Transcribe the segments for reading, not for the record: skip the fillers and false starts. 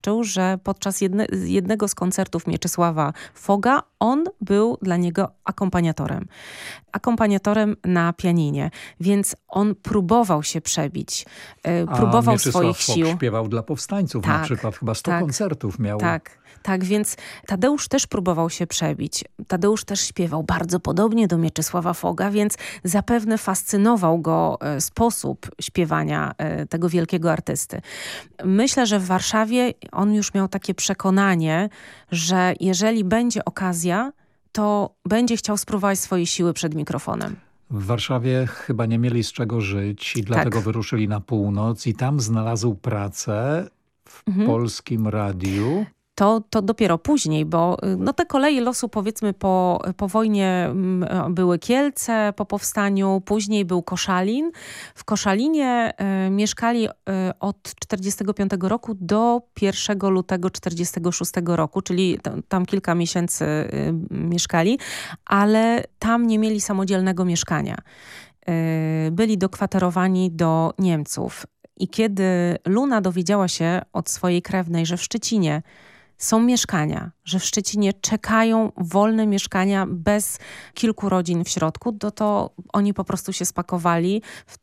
zaznaczył, że podczas jednego z koncertów Mieczysława Foga on był dla niego akompaniatorem na pianinie, więc on próbował się przebić, próbował swoich sił. Mieczysław Fok śpiewał dla powstańców na przykład, chyba 100 koncertów miał. Tak, więc Tadeusz też próbował się przebić. Tadeusz też śpiewał bardzo podobnie do Mieczysława Foga, więc zapewne fascynował go sposób śpiewania tego wielkiego artysty. Myślę, że w Warszawie on już miał takie przekonanie, że jeżeli będzie okazja, to będzie chciał spróbować swojej siły przed mikrofonem. W Warszawie chyba nie mieli z czego żyć i dlatego wyruszyli na północ i tam znalazł pracę w Polskim Radiu. To dopiero później, bo te koleje losu, powiedzmy, po wojnie były Kielce, po powstaniu, później był Koszalin. W Koszalinie mieszkali od 1945 roku do 1 lutego 1946 roku, czyli tam kilka miesięcy mieszkali, ale tam nie mieli samodzielnego mieszkania. Byli dokwaterowani do Niemców. I kiedy Luna dowiedziała się od swojej krewnej, że w Szczecinie są mieszkania, że w Szczecinie czekają wolne mieszkania bez kilku rodzin w środku, to oni po prostu się spakowali w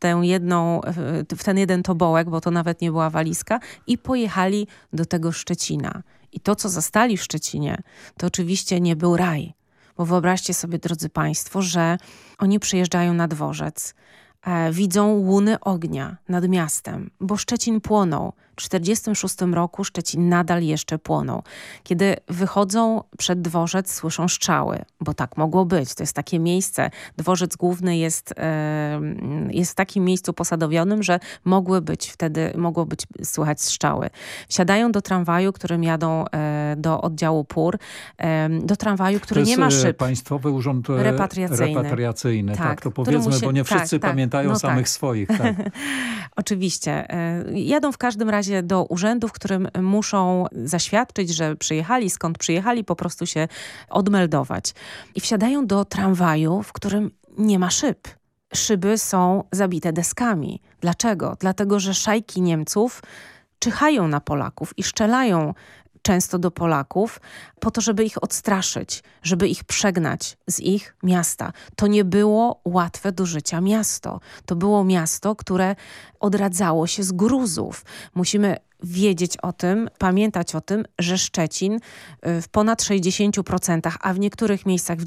ten jeden tobołek, bo to nawet nie była walizka, i pojechali do tego Szczecina. I to, co zastali w Szczecinie, to oczywiście nie był raj. Bo wyobraźcie sobie, drodzy państwo, że oni przyjeżdżają na dworzec, widzą łuny ognia nad miastem, bo Szczecin płonął. W 1946 roku Szczecin nadal jeszcze płonął. Kiedy wychodzą przed dworzec, słyszą strzały, bo tak mogło być. To jest takie miejsce, dworzec główny jest w takim miejscu posadowionym, że mogło być słychać strzały. Wsiadają do tramwaju, którym jadą do oddziału PUR, do tramwaju, który nie ma szyb. To jest Państwowy Urząd Repatriacyjny. Tak, to powiedzmy, bo nie wszyscy pamiętają samych swoich. Tak. Oczywiście. Jadą w każdym razie do urzędu, w którym muszą zaświadczyć, że przyjechali, skąd przyjechali, po prostu się odmeldować. I wsiadają do tramwaju, w którym nie ma szyb. Szyby są zabite deskami. Dlaczego? Dlatego, że szajki Niemców czyhają na Polaków i strzelają często do Polaków po to, żeby ich odstraszyć, żeby ich przegnać z ich miasta. To nie było łatwe do życia miasto. To było miasto, które odradzało się z gruzów. Musimy wiedzieć o tym, pamiętać o tym, że Szczecin w ponad 60%, a w niektórych miejscach w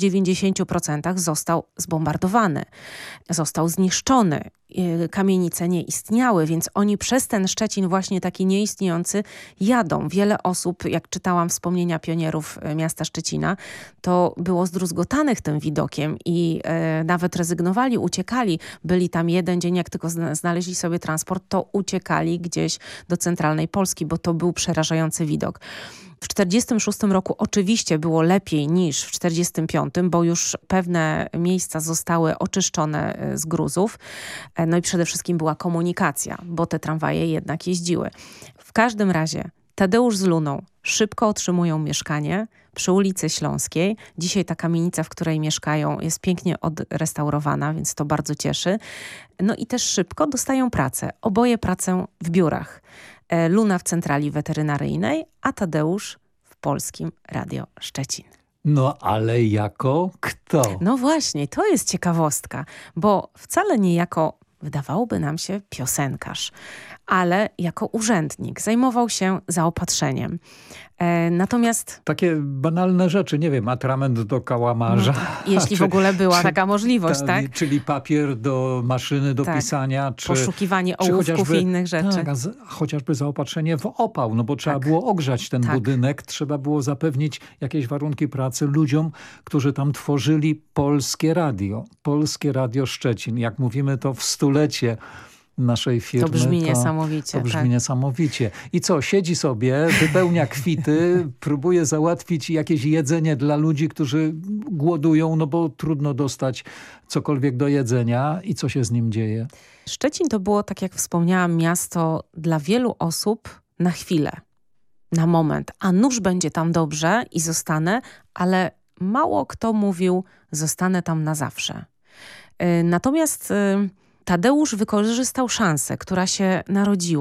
90% został zbombardowany. Został zniszczony. Kamienice nie istniały, więc oni przez ten Szczecin właśnie taki nieistniejący jadą. Wiele osób, jak czytałam wspomnienia pionierów miasta Szczecina, to było zdruzgotanych tym widokiem i nawet rezygnowali, uciekali. Byli tam jeden dzień, jak tylko znaleźli sobie transport, to uciekali gdzieś do centralnej Polski, bo to był przerażający widok. W 1946 roku oczywiście było lepiej niż w 1945, bo już pewne miejsca zostały oczyszczone z gruzów. No i przede wszystkim była komunikacja, bo te tramwaje jednak jeździły. W każdym razie Tadeusz z Luną szybko otrzymują mieszkanie przy ulicy Śląskiej. Dzisiaj ta kamienica, w której mieszkają, jest pięknie odrestaurowana, więc to bardzo cieszy. No i też szybko dostają pracę. Oboje pracę w biurach. Luna w centrali weterynaryjnej, a Tadeusz w Polskim Radio Szczecin. No ale jako kto? No właśnie, to jest ciekawostka, bo wcale nie jako, wydawałoby nam się, piosenkarz, ale jako urzędnik. Zajmował się zaopatrzeniem. Natomiast... Takie banalne rzeczy, nie wiem, atrament do kałamarza. Jeśli w ogóle była taka możliwość, tak? Czyli papier do maszyny do pisania. Poszukiwanie ołówków i innych rzeczy. Tak, chociażby zaopatrzenie w opał, no bo trzeba było ogrzać ten budynek, trzeba było zapewnić jakieś warunki pracy ludziom, którzy tam tworzyli Polskie Radio. Polskie Radio Szczecin. Jak mówimy, to w stulecie naszej firmy. To brzmi niesamowicie. To brzmi niesamowicie. I co, siedzi sobie, wypełnia kwity, próbuje załatwić jakieś jedzenie dla ludzi, którzy głodują, no bo trudno dostać cokolwiek do jedzenia. I co się z nim dzieje? Szczecin to było, tak jak wspomniałam, miasto dla wielu osób na chwilę, na moment. A nuż będzie tam dobrze i zostanę, ale mało kto mówił, zostanę tam na zawsze. Natomiast Tadeusz wykorzystał szansę, która się narodziła.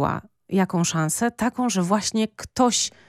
jaką szansę? Taką, że właśnie ktoś